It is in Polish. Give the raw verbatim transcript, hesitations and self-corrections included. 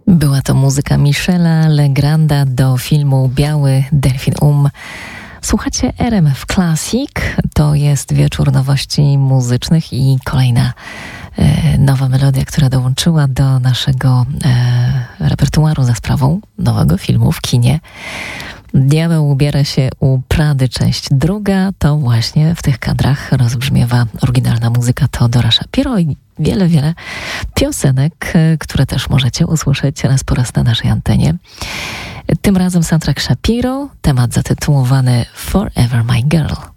Była to muzyka Michela Legranda do filmu Biały Delfin Um. Słuchacie R M F Classic, to jest wieczór nowości muzycznych i kolejna e, nowa melodia, która dołączyła do naszego e, repertuaru za sprawą nowego filmu w kinie. Diabeł ubiera się u Prady, część druga, to właśnie w tych kadrach rozbrzmiewa oryginalna muzyka Teodora Shapiro i wiele, wiele piosenek, które też możecie usłyszeć raz po raz na naszej antenie. Tym razem soundtrack Shapiro, temat zatytułowany Forever My Girl.